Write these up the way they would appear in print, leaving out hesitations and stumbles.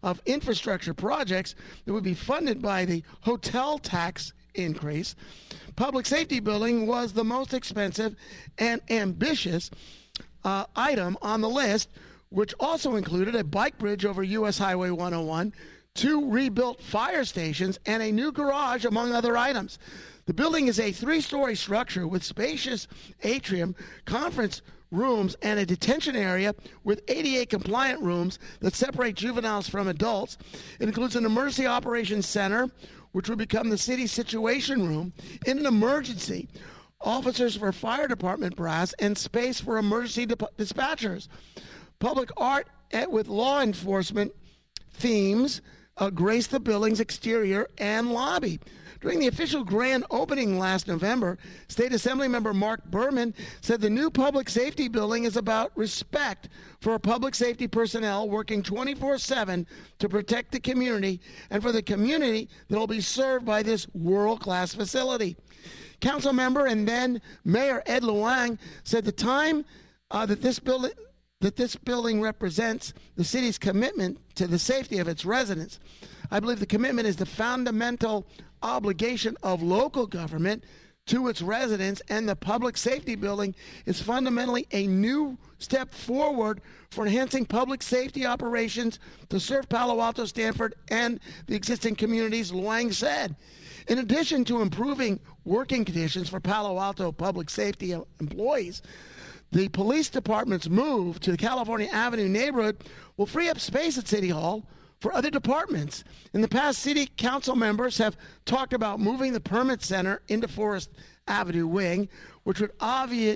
of infrastructure projects that would be funded by the hotel tax increase. Public safety building was the most expensive and ambitious item on the list, which also included a bike bridge over U.S. Highway 101, 2 rebuilt fire stations, and a new garage, among other items. The building is a 3-story structure with spacious atrium, conference rooms, and a detention area with ADA-compliant rooms that separate juveniles from adults. It includes an emergency operations center, which will become the city's situation room in an emergency, officers for fire department brass, and space for emergency dispatchers. Public art with law enforcement themes grace the building's exterior and lobby. During the official grand opening last November, State Assemblymember Mark Berman said the new public safety building is about respect for public safety personnel working 24/7 to protect the community and for the community that will be served by this world-class facility. Council member and then Mayor Ed Luang said the time that this building represents the city's commitment to the safety of its residents. I believe the commitment is the fundamental obligation of local government to its residents, and the public safety building is fundamentally a new step forward for enhancing public safety operations to serve Palo Alto, Stanford, and the existing communities, Luang said. In addition to improving working conditions for Palo Alto public safety employees, the police department's move to the California Avenue neighborhood will free up space at City Hall for other departments. In the past, city council members have talked about moving the permit center into Forest Avenue wing, which would obviate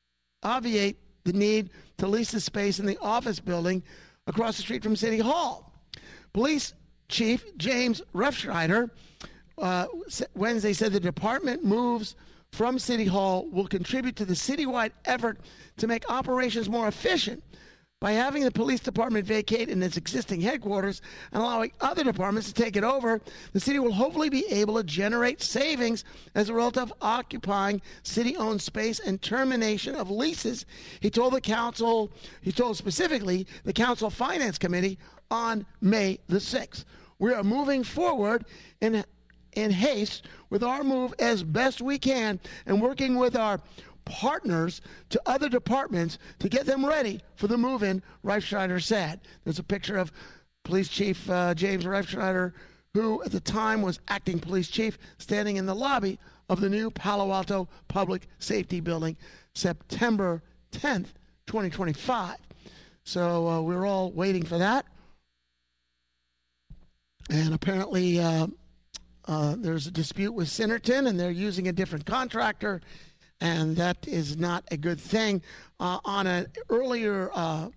the need to lease the space in the office building across the street from City Hall. Police Chief James Refschneider Wednesday said the department moves from City Hall will contribute to the citywide effort to make operations more efficient. By having the police department vacate in its existing headquarters and allowing other departments to take it over, the city will hopefully be able to generate savings as a result of occupying city-owned space and termination of leases. He told specifically the Council Finance Committee on May the 6th. We are moving forward in haste with our move as best we can and working with our partners to other departments to get them ready for the move-in, Refschneider said. There's a picture of Police Chief James Refschneider, who at the time was acting police chief, standing in the lobby of the new Palo Alto Public Safety Building, September 10th, 2025. So we're all waiting for that. And apparently there's a dispute with Centerton, and they're using a different contractor, and that is not a good thing. On an earlier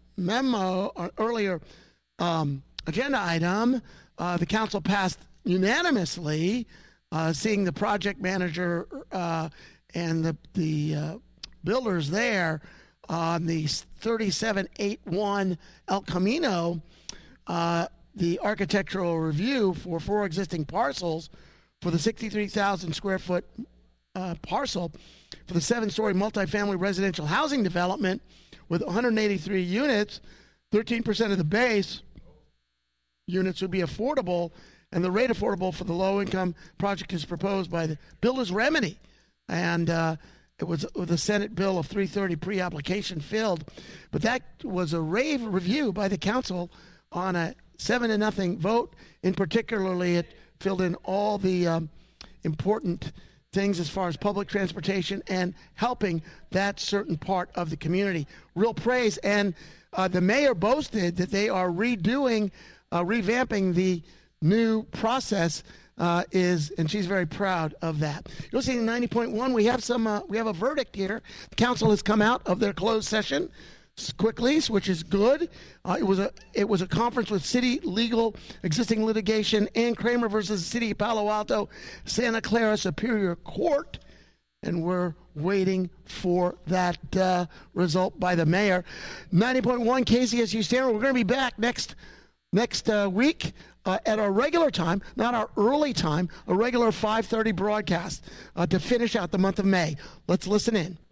agenda item, the council passed unanimously, seeing the project manager and the builders there on the 3781 El Camino, the architectural review for 4 existing parcels for the 63,000 square foot parcel for the 7-story multifamily residential housing development with 183 units. 13% of the base units would be affordable, and the rate affordable for the low-income project is proposed by the Builder's Remedy. And it was with a Senate bill of 330 pre-application filled. But that was a rave review by the council on a 7-0 vote. In particularly, it filled in all the important things as far as public transportation and helping that certain part of the community. Real praise. And the mayor boasted that they are revamping the new process, and she's very proud of that. You'll see in 90.1, we have a verdict here. The council has come out of their closed session quickly, which is good. It was a conference with city legal existing litigation, Ann Kramer versus the City of Palo Alto, Santa Clara Superior Court, and we're waiting for that result by the mayor. 90.1 KCSU Stanford. We're going to be back next week at our regular time, not our early time, a regular 5:30 broadcast to finish out the month of May. Let's listen in.